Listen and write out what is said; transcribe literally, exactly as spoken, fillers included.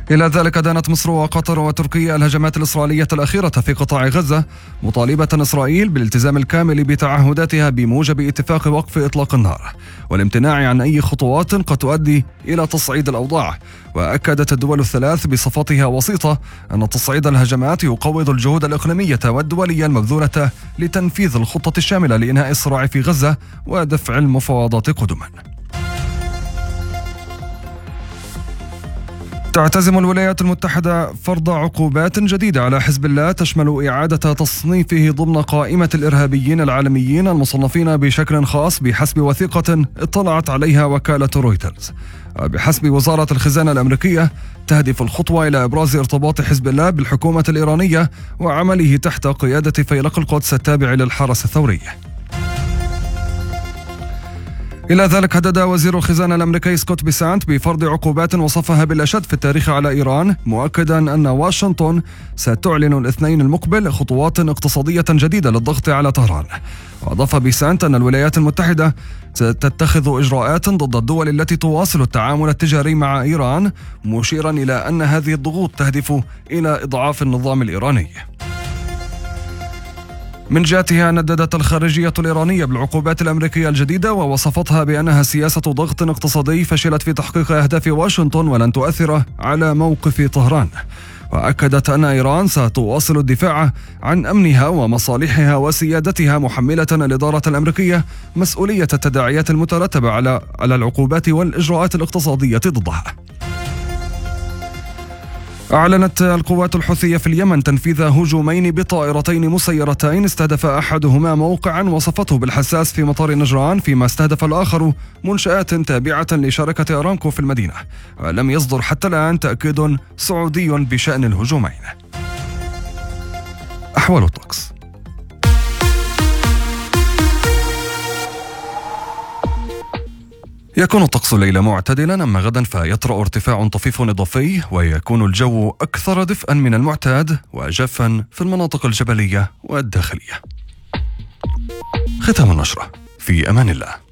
إلى ذلك دانت مصر وقطر وتركيا الهجمات الإسرائيلية الأخيرة في قطاع غزة، مطالبة إسرائيل بالالتزام الكامل بتعهداتها بموجب اتفاق وقف إطلاق النار والامتناع عن أي خطوات قد تؤدي إلى تصعيد الأوضاع. وأكدت الدول الثلاث بصفتها وسيطة أن تصعيد الهجمات يقوض الجهود الإقليمية والدولية المبذولة لتنفيذ الخطة الشاملة لإنهاء الصراع في غزة ودفع المفاوضات قدما. تعتزم الولايات المتحدة فرض عقوبات جديدة على حزب الله تشمل إعادة تصنيفه ضمن قائمة الإرهابيين العالميين المصنفين بشكل خاص بحسب وثيقة اطلعت عليها وكالة رويترز. بحسب وزارة الخزانة الأمريكية تهدف الخطوة إلى إبراز ارتباط حزب الله بالحكومة الإيرانية وعمله تحت قيادة فيلق القدس التابع للحرس الثوري. إلى ذلك هدد وزير الخزانة الأمريكي سكوت بيسانت بفرض عقوبات وصفها بالأشد في التاريخ على إيران، مؤكدا أن واشنطن ستعلن الاثنين المقبل خطوات اقتصادية جديدة للضغط على طهران. وأضاف بيسانت أن الولايات المتحدة ستتخذ إجراءات ضد الدول التي تواصل التعامل التجاري مع إيران، مشيرا إلى أن هذه الضغوط تهدف إلى إضعاف النظام الإيراني. من جهتها نددت الخارجية الإيرانية بالعقوبات الأمريكية الجديدة ووصفتها بأنها سياسة ضغط اقتصادي فشلت في تحقيق أهداف واشنطن ولن تؤثر على موقف طهران. وأكدت أن إيران ستواصل الدفاع عن أمنها ومصالحها وسيادتها، محملة الإدارة الأمريكية مسؤولية التداعيات المترتبة على على العقوبات والإجراءات الاقتصادية ضدها. أعلنت القوات الحوثية في اليمن تنفيذ هجومين بطائرتين مسيرتين استهدف أحدهما موقعا وصفته بالحساس في مطار نجران، فيما استهدف الآخر منشآت تابعة لشركة أرامكو في المدينة. ولم يصدر حتى الآن تأكيد سعودي بشأن الهجومين. أحوال الطقس. يكون الطقس الليلة معتدلا، أما غدا فيطرأ ارتفاع طفيف إضافي ويكون الجو أكثر دفئا من المعتاد وجافا في المناطق الجبلية والداخلية. ختام النشرة، في أمان الله.